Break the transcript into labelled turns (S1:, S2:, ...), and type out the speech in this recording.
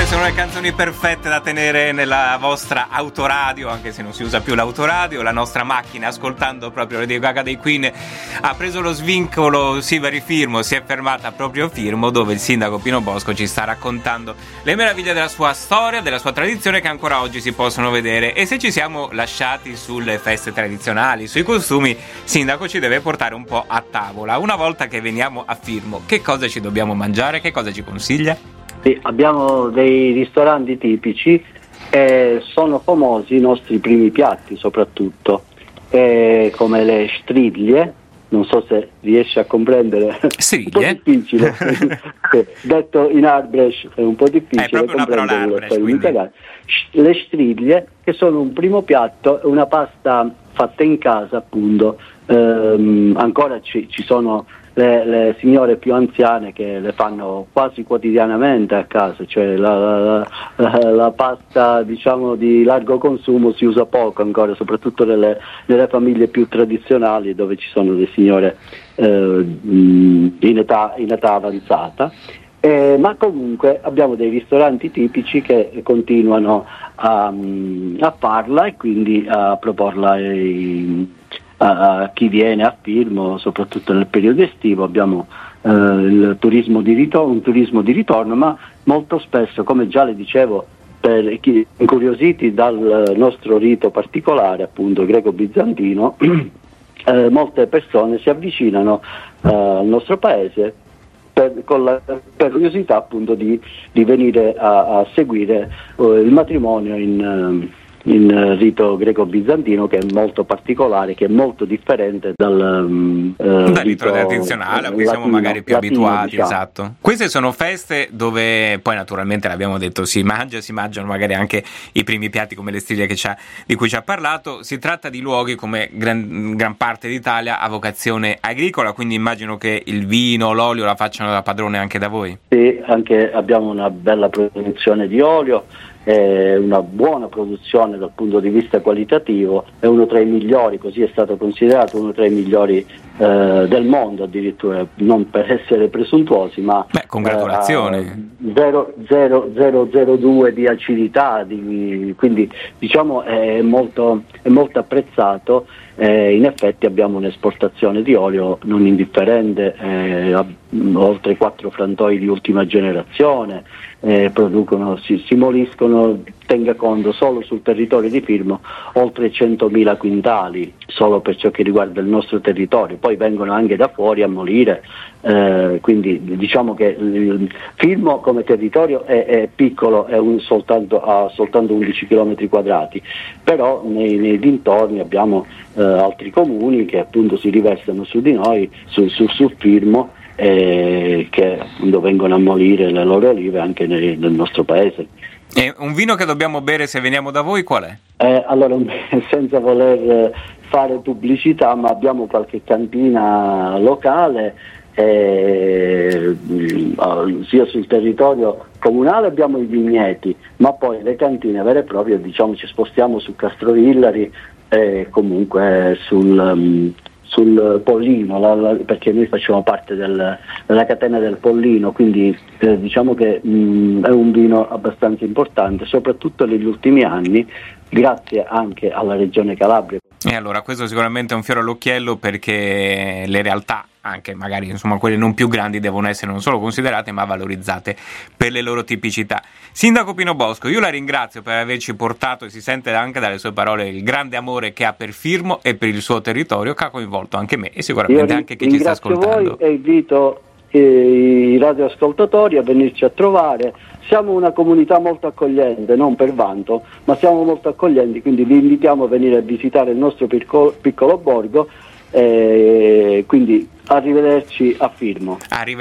S1: Queste sono le canzoni perfette da tenere nella vostra autoradio, anche se non si usa più l'autoradio. La nostra macchina, ascoltando proprio Lady Gaga dei Queen, ha preso lo svincolo Siveri Firmo, si è fermata proprio Firmo, dove il sindaco Pino Bosco ci sta raccontando le meraviglie della sua storia, della sua tradizione, che ancora oggi si possono vedere. E se ci siamo lasciati sulle feste tradizionali, sui costumi, sindaco ci deve portare un po' a tavola. Una volta che veniamo a Firmo, che cosa ci dobbiamo mangiare? Che cosa ci consiglia?
S2: Sì, abbiamo dei ristoranti tipici e sono famosi i nostri primi piatti soprattutto, come le stridlie, non so se riesci a comprendere,
S1: Stridlie?
S2: un po' difficile, detto in Arbrecht è un po' difficile,
S1: è proprio una parola Arbrecht, quindi.
S2: Le stridlie, che sono un primo piatto, una pasta fatta in casa appunto, ancora ci sono le signore più anziane che le fanno quasi quotidianamente a casa, cioè la pasta diciamo di largo consumo si usa poco ancora, soprattutto nelle famiglie più tradizionali dove ci sono le signore in età avanzata. Ma comunque abbiamo dei ristoranti tipici che continuano a farla e quindi a proporla a chi viene a Firmo, soprattutto nel periodo estivo. Abbiamo un turismo di ritorno, ma molto spesso, come già le dicevo, per chi incuriositi dal nostro rito particolare, appunto greco-bizantino, molte persone si avvicinano al nostro paese con la curiosità appunto di venire a seguire il matrimonio in rito greco-bizantino, che è molto particolare, che è molto differente dal
S1: rito tradizionale, a cui siamo magari più abituati, diciamo. Esatto. Queste sono feste dove poi naturalmente l'abbiamo detto si mangiano magari anche i primi piatti come le stiglie di cui ci ha parlato. Si tratta di luoghi, come gran parte d'Italia, a vocazione agricola, quindi immagino che il vino, l'olio la facciano da padrone anche da voi.
S2: Sì, anche abbiamo una bella produzione di olio, una buona produzione dal punto di vista qualitativo, è uno tra i migliori, così è stato considerato uno tra i migliori del mondo addirittura, non per essere presuntuosi, ma
S1: congratulazioni.
S2: 0,002 di acidità, quindi diciamo è molto apprezzato. In effetti abbiamo un'esportazione di olio non indifferente, oltre 4 frantoi di ultima generazione, producono, si moliscono, tenga conto, solo sul territorio di Firmo oltre 100.000 quintali, solo per ciò che riguarda il nostro territorio. Poi vengono anche da fuori a molire, quindi diciamo che il Firmo come territorio è piccolo, ha soltanto 11 km quadrati, però nei dintorni abbiamo altri comuni che appunto si riversano su di noi, sul Firmo, che appunto vengono a molire le loro olive anche nel nostro paese.
S1: E un vino che dobbiamo bere se veniamo da voi qual è?
S2: Allora, senza voler fare pubblicità, ma abbiamo qualche cantina locale, sia sul territorio comunale abbiamo i vigneti, ma poi le cantine vere e proprie, diciamo, ci spostiamo su Castrovillari e comunque sul Pollino, perché noi facciamo parte della catena del Pollino, quindi diciamo che è un vino abbastanza importante, soprattutto negli ultimi anni, grazie anche alla regione Calabria.
S1: E allora questo sicuramente è un fiore all'occhiello, perché le realtà, anche magari insomma quelle non più grandi, devono essere non solo considerate ma valorizzate per le loro tipicità. Sindaco Pino Bosco, io la ringrazio per averci portato, e si sente anche dalle sue parole il grande amore che ha per Firmo e per il suo territorio, che ha coinvolto anche me e sicuramente anche chi ci sta ascoltando.
S2: Voi e invito i radioascoltatori a venirci a trovare. Siamo una comunità molto accogliente, non per vanto, ma siamo molto accoglienti, quindi vi invitiamo a venire a visitare il nostro piccolo borgo, quindi arrivederci a Firmo.